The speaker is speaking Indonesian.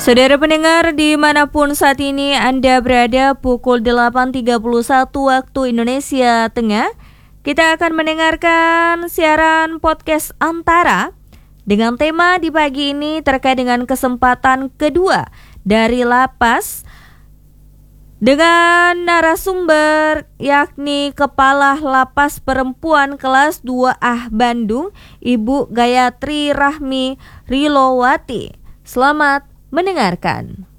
Saudara pendengar, dimanapun saat ini Anda berada, pukul 8.31 waktu Indonesia Tengah, kita akan mendengarkan siaran podcast Antara dengan tema di pagi ini terkait dengan kesempatan kedua dari lapas dengan narasumber yakni Kepala Lapas Perempuan Kelas 2A Bandung, Ibu Gayatri Rahmi Rilowati. Selamat mendengarkan.